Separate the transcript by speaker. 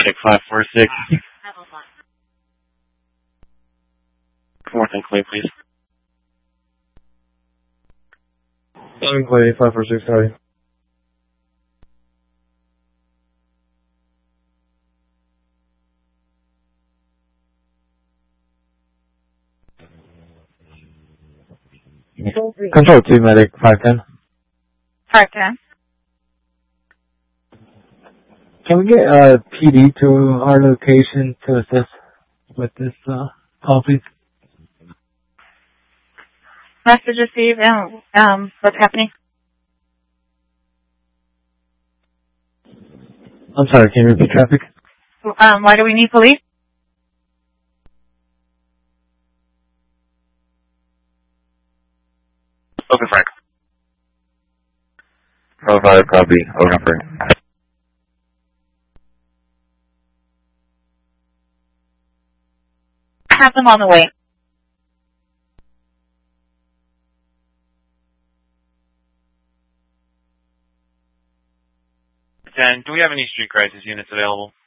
Speaker 1: Medic 546. North and Clay, please.
Speaker 2: Southern Clay 546, how are you? Control 2, Medic 510.
Speaker 3: 510.
Speaker 2: Can we get PD to our location to assist with this call, please?
Speaker 3: Message received. What's happening?
Speaker 2: I'm sorry, can you repeat traffic?
Speaker 3: Why do we need police?
Speaker 1: Open Frank. 05, copy. Open Frank.
Speaker 3: Have them on the way.
Speaker 1: Do we have any street crisis units available?